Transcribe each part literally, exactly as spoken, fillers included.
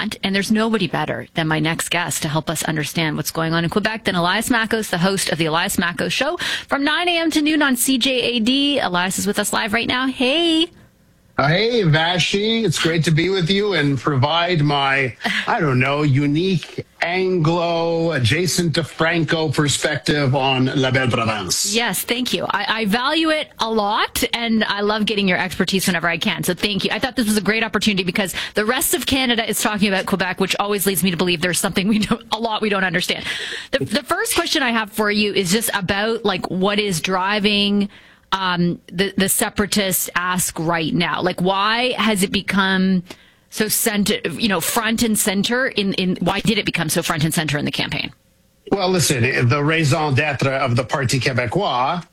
want. And there's nobody better than my next guest to help us understand what's going on in Quebec than Elias Mackos, the host of the Elias Mackos Show from nine a.m. to noon on C J A D. Elias is with us live right now. Hey. Uh, hey, Vashi. It's great to be with you and provide my, I don't know, unique Anglo, adjacent to Franco perspective on La Belle Province. Yes, thank you. I, I value it a lot, and I love getting your expertise whenever I can. So thank you. I thought this was a great opportunity because the rest of Canada is talking about Quebec, which always leads me to believe there's something we don't, a lot we don't understand. The, the first question I have for you is just about like what is driving Um, the, the separatist ask right now. Like, why has it become so center, you know, front and center in, in, why did it become so front and center in the campaign? Well, listen, the raison d'etre of the Parti Québécois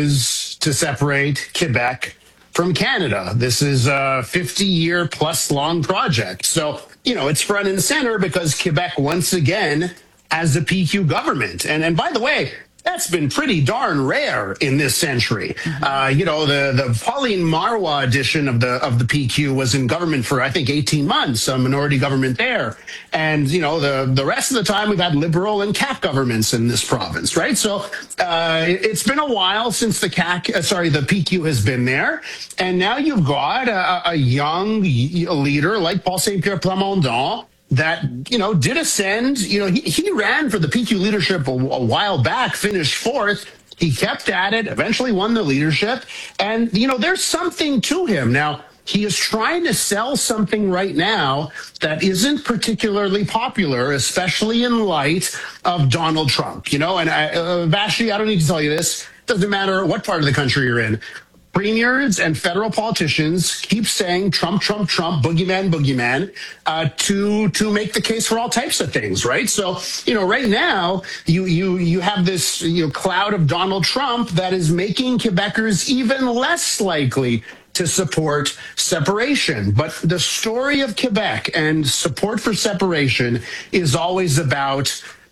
is to separate Quebec from Canada. This is a fifty-year plus long project. So, you know, it's front and center because Quebec once again has a P Q government. And, and by the way, that's been pretty darn rare in this century. Mm-hmm. Uh, you know, the, the Pauline Marois edition of the of the P Q was in government for, I think, eighteen months, a minority government there. And, you know, the, the rest of the time we've had Liberal and C A Q governments in this province, right? So uh, it, it's been a while since the C A Q, uh, sorry, the P Q has been there. And now you've got a, a young leader like Paul Saint-Pierre Plamondon that, you know, did ascend. You know, he, he ran for the P Q leadership a, a while back, finished fourth. He kept at it, eventually won the leadership. And, you know, there's something to him. Now, he is trying to sell something right now that isn't particularly popular, especially in light of Donald Trump. You know, and I, uh, Vashi, I don't need to tell you this. Doesn't matter what part of the country you're in. Premiers and federal politicians keep saying Trump, Trump, Trump, boogeyman, boogeyman, uh, to to make the case for all types of things, right? So, you know, right now you you you have this you know cloud of Donald Trump that is making Quebecers even less likely to support separation. But the story of Quebec and support for separation is always about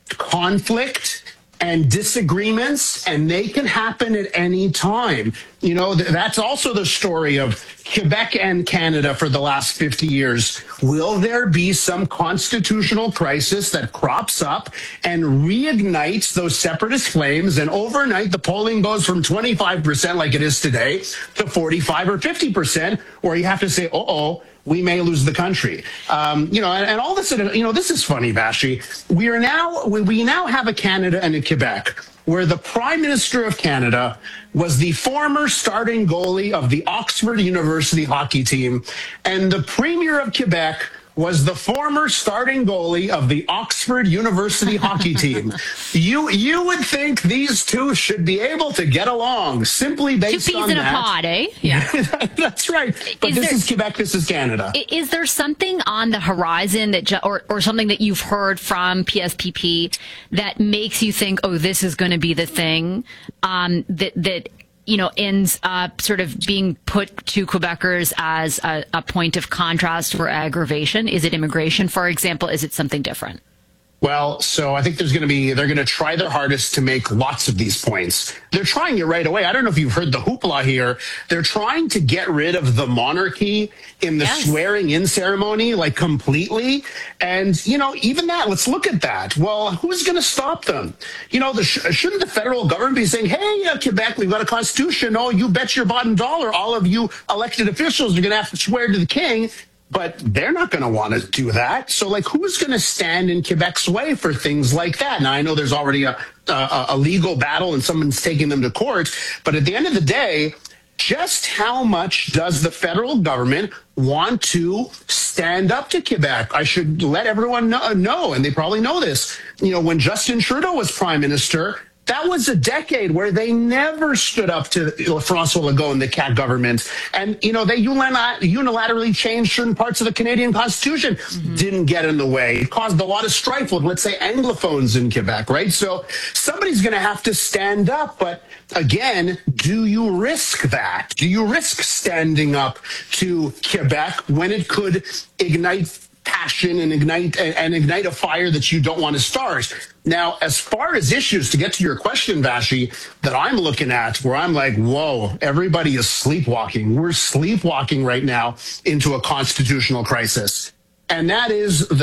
conflict and disagreements, and they can happen at any time. You know, th- that's also the story of Quebec and Canada for the last fifty years. Will there be some constitutional crisis that crops up and reignites those separatist flames, and overnight the polling goes from twenty-five percent like it is today to forty-five or fifty percent, where you have to say, uh-oh, we may lose the country. Um, you know, and, and all this, you know, this is funny, Vashi. We are now, we, we now have a Canada and a Quebec where the Prime Minister of Canada was the former starting goalie of the Oxford University hockey team, and the Premier of Quebec was the former starting goalie of the Oxford University hockey team. You you would think these two should be able to get along simply based Two peas on in that. a pod, eh? Yeah, that's right. But is this there, is Quebec. This is Canada. Is there something on the horizon that, ju- or or something that you've heard from P S P P that makes you think, oh, this is going to be the thing um, that that. you know, ends up sort of being put to Quebecers as a, a point of contrast or aggravation? Is it immigration, for example? Is it something different? Well, so I think there's going to be, they're going to try their hardest to make lots of these points. They're trying it right away. I don't know if you've heard the hoopla here. They're trying to get rid of the monarchy in the yes. swearing in ceremony, like completely. And, you know, even that, let's look at that. Well, who's going to stop them? You know, the, shouldn't the federal government be saying, hey, uh, Quebec, we've got a constitution. Oh, you bet your bottom dollar. All of you elected officials are going to have to swear to the king. But they're not going to want to do that. So, like, who's going to stand in Quebec's way for things like that? Now, I know there's already a, a, a legal battle and someone's taking them to court. But at the end of the day, just how much does the federal government want to stand up to Quebec? I should let everyone know, know, and they probably know this. You know, when Justin Trudeau was prime minister, that was a decade where they never stood up to François Legault and the C A Q government. And, you know, they unilaterally changed certain parts of the Canadian Constitution. Mm-hmm. Didn't get in the way. It caused a lot of strife with, let's say, Anglophones in Quebec, right? So somebody's going to have to stand up. But again, do you risk that? Do you risk standing up to Quebec when it could ignite passion and ignite and ignite a fire that you don't want to start? Now, as far as issues, to get to your question, Vashi, that I'm looking at, where I'm like, whoa, everybody is sleepwalking. We're sleepwalking right now into a constitutional crisis. And that is the